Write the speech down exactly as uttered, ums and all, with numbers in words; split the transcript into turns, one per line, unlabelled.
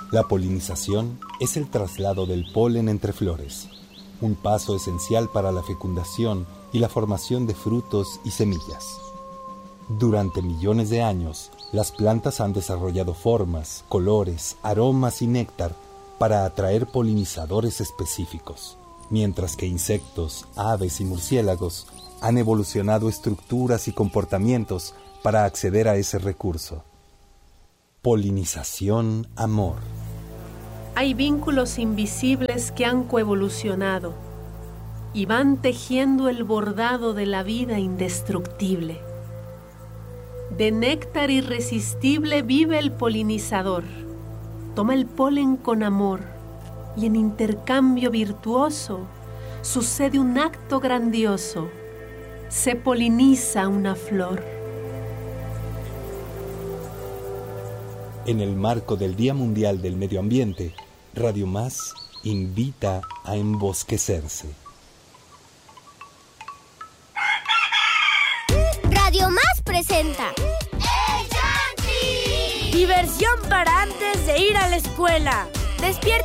La polinización es el traslado del polen entre flores, un paso esencial para la fecundación y la formación de frutos y semillas. Durante millones de años, las plantas han desarrollado formas, colores, aromas y néctar para atraer polinizadores específicos, mientras que insectos, aves y murciélagos han evolucionado estructuras y comportamientos para acceder a ese recurso. Polinización, amor.
Hay vínculos invisibles que han coevolucionado y van tejiendo el bordado de la vida indestructible. De néctar irresistible vive el polinizador. Toma el polen con amor y en intercambio virtuoso sucede un acto grandioso. Se poliniza una flor.
En el marco del Día Mundial del Medio Ambiente, Radio Más invita a embosquecerse.
Radio Más presenta
¡El Yanqui! Diversión para antes de ir a la escuela.
Despierta